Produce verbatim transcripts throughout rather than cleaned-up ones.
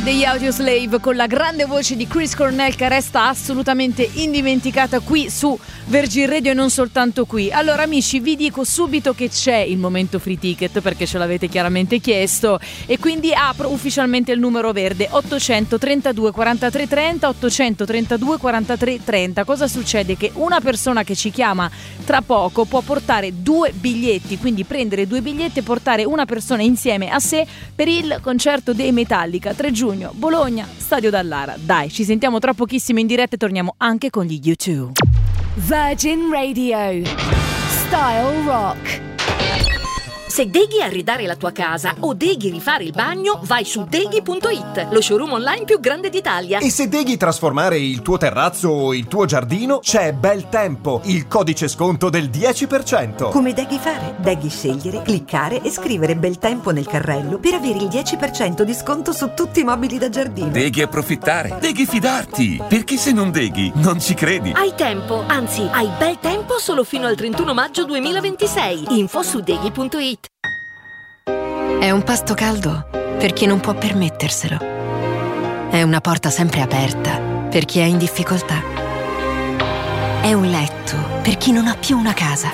degli Audioslave con la grande voce di Chris Cornell, che resta assolutamente indimenticata qui su Virgin Radio e non soltanto qui. Allora amici, vi dico subito che c'è il momento free ticket, perché ce l'avete chiaramente chiesto, e quindi apro ufficialmente il numero verde ottocentotrentadue quarantatré trenta ottocentotrentadue quarantatré trenta. Cosa succede? Che una persona che ci chiama tra poco può portare due biglietti, quindi prendere due biglietti e portare una persona insieme a sé per il concerto dei Metallica, tre giugno, Bologna, Stadio Dallara. Dai, ci sentiamo tra pochissimo in diretta e torniamo anche con gli U due. Virgin Radio Style Rock. Se deghi arredare la tua casa o deghi rifare il bagno, vai su deghi punto it, lo showroom online più grande d'Italia. E se deghi trasformare il tuo terrazzo o il tuo giardino, c'è Bel Tempo, il codice sconto del dieci per cento. Come deghi fare? Deghi scegliere, cliccare e scrivere Bel Tempo nel carrello per avere il dieci per cento di sconto su tutti i mobili da giardino. Deghi approfittare, deghi fidarti, perché se non deghi non ci credi. Hai tempo, anzi hai bel tempo solo fino al trentuno maggio duemilaventisei. Info su deghi punto it. È un pasto caldo per chi non può permetterselo. È una porta sempre aperta per chi è in difficoltà. È un letto per chi non ha più una casa.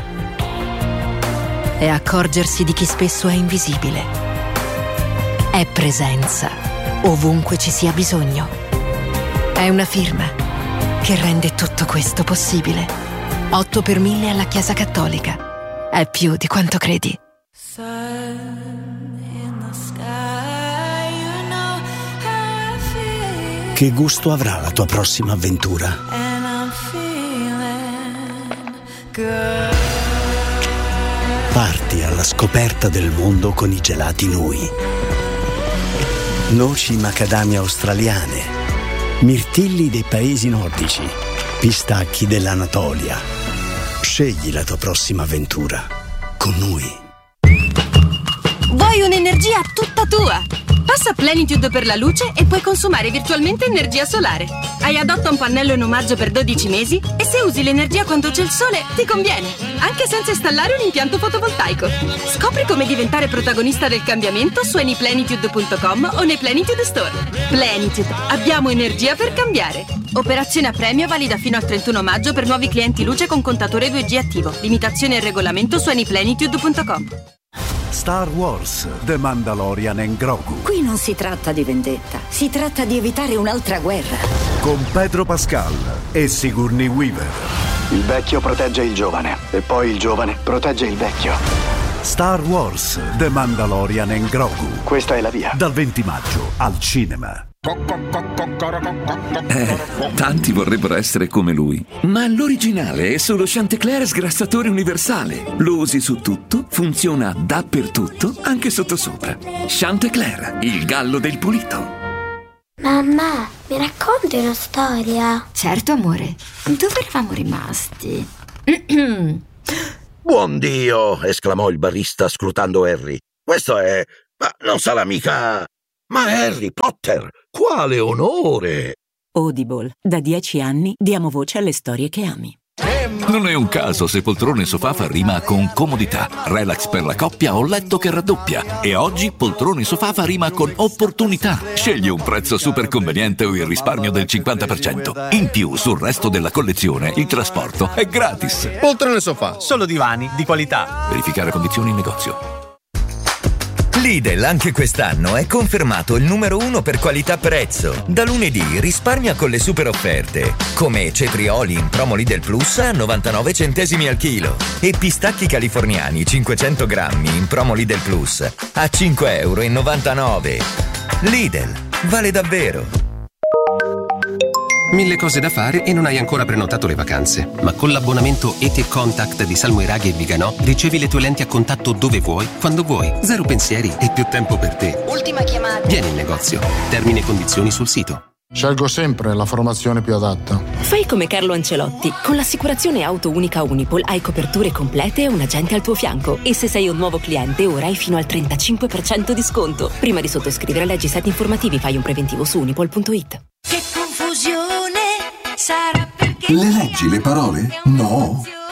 È accorgersi di chi spesso è invisibile. È presenza ovunque ci sia bisogno. È una firma che rende tutto questo possibile. otto per mille alla Chiesa Cattolica. È più di quanto credi. Che gusto avrà la tua prossima avventura? Parti alla scoperta del mondo con i gelati Nui. Noci macadamia australiane, mirtilli dei paesi nordici, pistacchi dell'Anatolia. Scegli la tua prossima avventura con Nui. Vuoi un'energia tutta tua? Passa Plenitude per la luce e puoi consumare virtualmente energia solare. Hai Adotta un pannello in omaggio per dodici mesi e se usi l'energia quando c'è il sole ti conviene, anche senza installare un impianto fotovoltaico. Scopri come diventare protagonista del cambiamento su anyplenitude punto com o nei Plenitude Store. Plenitude, abbiamo energia per cambiare. Operazione a premio valida fino al trentuno maggio per nuovi clienti luce con contatore due G attivo. Limitazione e regolamento su anyplenitude punto com. Star Wars, The Mandalorian and Grogu. Qui non si tratta di vendetta, si tratta di evitare un'altra guerra. Con Pedro Pascal e Sigourney Weaver. Il vecchio protegge il giovane e poi il giovane protegge il vecchio. Star Wars, The Mandalorian and Grogu. Questa è la via. Dal venti maggio al cinema. Eh, tanti vorrebbero essere come lui, ma l'originale è solo Chantecler sgrassatore universale. Lo usi su tutto, funziona dappertutto, anche sottosopra. Chantecler, il gallo del pulito. Mamma, mi racconti una storia? Certo, amore. Dove eravamo rimasti? Buon Dio! Esclamò il barista scrutando Harry. Questo è... ma non sarà mica... Ma Harry Potter, quale onore! Audible, da dieci anni diamo voce alle storie che ami. Non è un caso se poltrone sofà fa rima con comodità, relax per la coppia o letto che raddoppia. E oggi poltrone sofà fa rima con opportunità. Scegli un prezzo super conveniente o il risparmio del cinquanta per cento. In più, sul resto della collezione, il trasporto è gratis. Poltrone sofà, solo divani di qualità. Verificare condizioni in negozio. Lidl anche quest'anno è confermato il numero uno per qualità-prezzo. Da lunedì risparmia con le super offerte, come cetrioli in promo Lidl Plus a novantanove centesimi al chilo e pistacchi californiani cinquecento grammi in promo Lidl Plus a cinque e novantanove euro. Lidl, vale davvero! Mille cose da fare e non hai ancora prenotato le vacanze. Ma con l'abbonamento E T Contact di Salmo Iraghi e Viganò ricevi le tue lenti a contatto dove vuoi, quando vuoi. Zero pensieri e più tempo per te. Ultima chiamata. Vieni in negozio. Termini e condizioni sul sito. Scelgo sempre la formazione più adatta. Fai come Carlo Ancelotti. Con l'assicurazione auto unica Unipol hai coperture complete e un agente al tuo fianco. E se sei un nuovo cliente ora hai fino al trentacinque per cento di sconto. Prima di sottoscrivere leggi siti informativi, fai un preventivo su unipol punto it. Che confusione sarà perché... Le leggi le parole? No.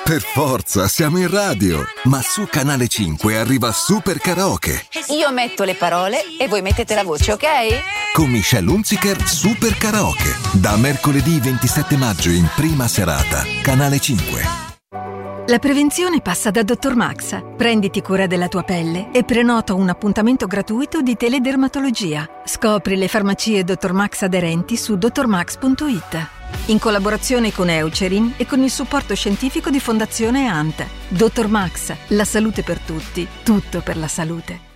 Per forza, siamo in radio. Ma su Canale cinque arriva Super Karaoke. Io metto le parole e voi mettete la voce, ok? Con Michelle Hunziker, Super Karaoke. Da mercoledì ventisette maggio in prima serata. Canale cinque. La prevenzione passa da dottor Max. Prenditi cura della tua pelle e prenota un appuntamento gratuito di teledermatologia. Scopri le farmacie dottor Max aderenti su dottor max punto it. In collaborazione con Eucerin e con il supporto scientifico di Fondazione A N T. dottor Max, la salute per tutti, tutto per la salute.